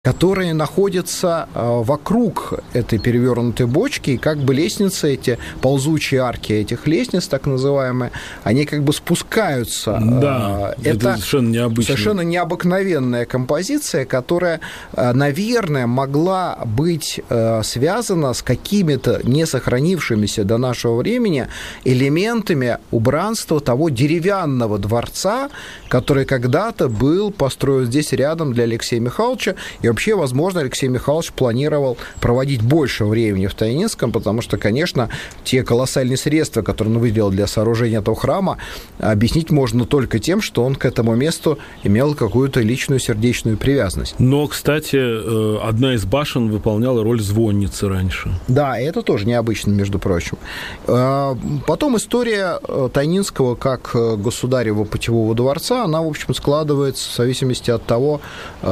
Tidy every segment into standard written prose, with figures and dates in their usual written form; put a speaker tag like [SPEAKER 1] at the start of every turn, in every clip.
[SPEAKER 1] которые находятся вокруг этой перевернутой бочки, и как бы лестницы эти, ползучие арки этих лестниц, так называемые, они как бы спускаются.
[SPEAKER 2] Да, это совершенно необычно.
[SPEAKER 1] Совершенно необыкновенная композиция, которая, наверное, могла быть связана с какими-то не сохранившимися до нашего времени элементами убранства того деревянного дворца, который когда-то был построен здесь рядом для Алексея Михайловича. И вообще, возможно, Алексей Михайлович планировал проводить больше времени в Тайнинском, потому что, конечно, те колоссальные средства, которые он выделил для сооружения этого храма, объяснить можно только тем, что он к этому месту имел какую-то личную сердечную привязанность.
[SPEAKER 2] Но, кстати, одна из башен выполняла роль звонницы раньше.
[SPEAKER 1] Да, и это тоже необычно, между прочим. Потом история Тайнинского как государева путевого дворца, она, в общем, складывается в зависимости от того,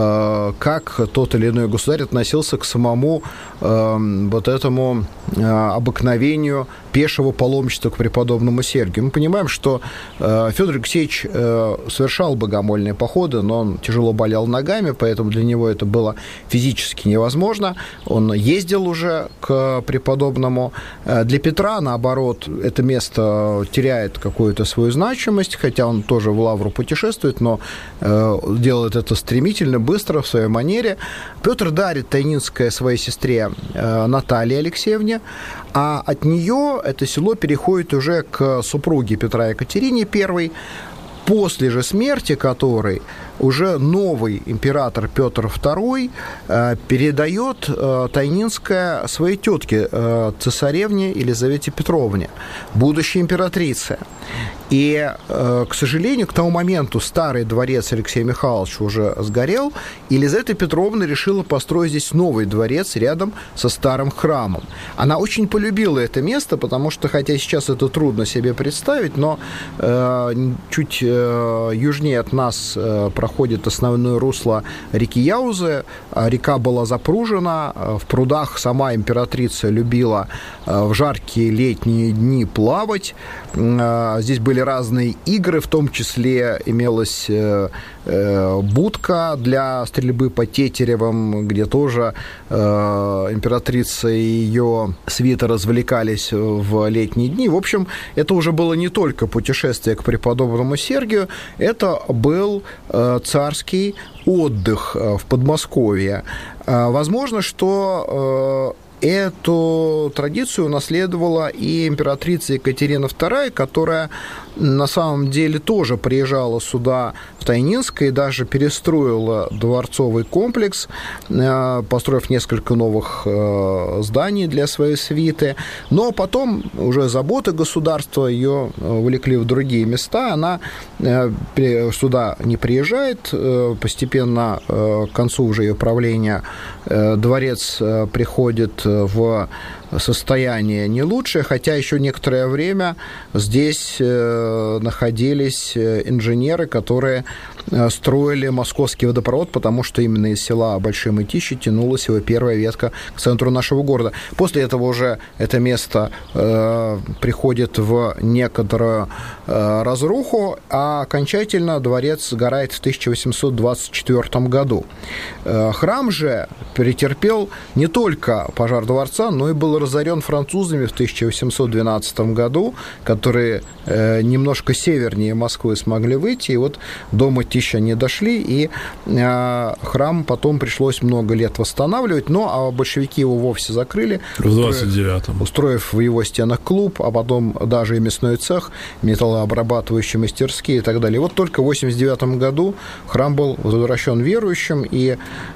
[SPEAKER 1] как тот или иной государь относился к самому вот этому обыкновению пешего паломничества к преподобному Сергию. Мы понимаем, что Федор Алексеевич совершал богомольные походы, но он тяжело болел ногами, поэтому для него это было физически невозможно. Он ездил уже к преподобному. Для Петра, наоборот, это место теряет какую-то свою значимость, хотя он тоже в Лавру путешествует, но делает это стремительно, быстро, в своей манере. Петр дарит Тайнинское своей сестре Наталье Алексеевне, а от нее это село переходит уже к супруге Петра Екатерине I, после же смерти которой уже новый император Петр II передает Тайнинское своей тетке, цесаревне Елизавете Петровне, будущей императрице. И, к сожалению, к тому моменту старый дворец Алексея Михайловича уже сгорел, и Елизавета Петровна решила построить здесь новый дворец рядом со старым храмом. Она очень полюбила это место, потому что, хотя сейчас это трудно себе представить, но чуть южнее от нас проходит основное русло реки Яузы. Река была запружена, в прудах сама императрица любила в жаркие летние дни плавать. Здесь были разные игры, в том числе имелась будка для стрельбы по тетеревам, где тоже императрица и ее свита развлекались в летние дни. В общем, это уже было не только путешествие к преподобному Сергию, это был царский отдых в Подмосковье. Возможно, что эту традицию унаследовала и императрица Екатерина II, которая на самом деле тоже приезжала сюда, в Тайнинское, и даже перестроила дворцовый комплекс, построив несколько новых зданий для своей свиты. Но потом уже заботы государства ее увлекли в другие места. Она сюда не приезжает. Постепенно к концу уже ее правления дворец приходит в состояние не лучшее, хотя еще некоторое время здесь находились инженеры, которые строили московский водопровод, потому что именно из села Большие Мытищи тянулась его первая ветка к центру нашего города. После этого уже это место приходит в некоторую разруху, а окончательно дворец сгорает в 1824 году. Храм же претерпел не только пожар дворца, но и был разорен французами в 1812 году, которые немножко севернее Москвы смогли выйти, и вот до Мытища не дошли, и храм потом пришлось много лет восстанавливать, а большевики его вовсе закрыли.
[SPEAKER 2] В 29-м.
[SPEAKER 1] Устроив в его стенах клуб, а потом даже и мясной цех, металлообрабатывающие мастерские и так далее. И вот только в 89 году храм был возвращен верующим, и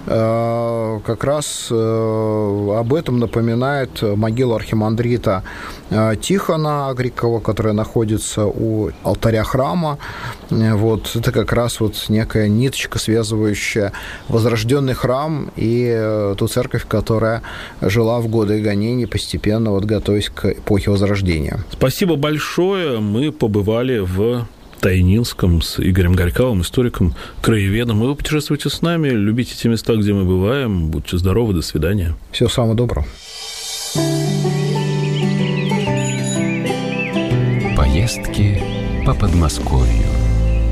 [SPEAKER 1] как раз об этом напоминает могила архимандрита Тихона Агрикова, которая находится у алтаря храма. Вот это как раз вот некая ниточка, связывающая возрожденный храм и ту церковь, которая жила в годы гонений, постепенно вот готовясь к эпохе Возрождения.
[SPEAKER 2] Спасибо большое. Мы побывали в Тайнинском с Игорем Горьковым, историком, краеведом. И вы путешествуйте с нами, любите те места, где мы бываем. Будьте здоровы, до свидания.
[SPEAKER 1] Всего самого доброго.
[SPEAKER 3] Поездки по Подмосковью.